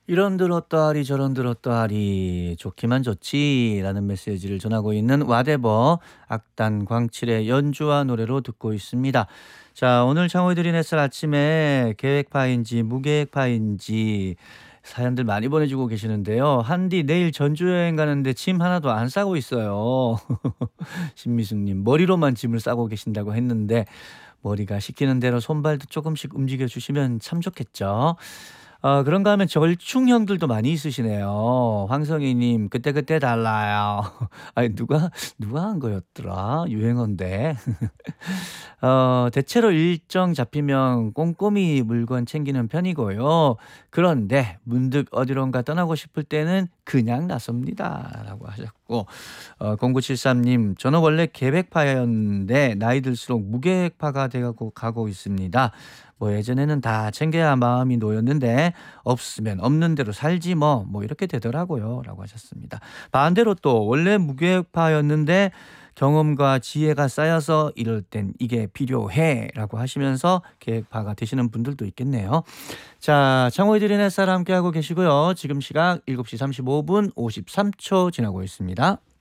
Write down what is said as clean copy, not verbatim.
이런 들었다리 저런 들었다리 좋기만 좋지라는 메시지를 전하고 있는 와데버 악단 광칠의 연주와 노래로 듣고 있습니다. 자, 오늘 창호이 드린 햇살 아침에 계획파인지 무계획파인지 사연들 많이 보내주고 계시는데요. 한디 내일 전주 여행 가는데 짐 하나도 안 싸고 있어요. 신미숙님 머리로만 짐을 싸고 계신다고 했는데 머리가 시키는 대로 손발도 조금씩 움직여 주시면 참 좋겠죠. 그런가 하면 절충형들도 많이 있으시네요. 황성희님 그때그때 달라요. 아니 누가 한 거였더라? 유행어인데. 대체로 일정 잡히면 꼼꼼히 물건 챙기는 편이고요. 그런데 문득 어디론가 떠나고 싶을 때는 그냥 나섭니다. 라고 하셨고, 0973님, 저는 원래 계획파였는데 나이 들수록 무계획파가 되고 가고 있습니다. 뭐 예전에는 다 챙겨야 마음이 놓였는데 없으면 없는 대로 살지 뭐 이렇게 되더라고요. 라고 하셨습니다. 반대로 또 원래 무계획파였는데 경험과 지혜가 쌓여서 이럴 땐 이게 필요해 라고 하시면서 계획파가 되시는 분들도 있겠네요. 자, 창호이 드린 햇살 함께하고 계시고요. 지금 시각 7시 35분 53초 지나고 있습니다.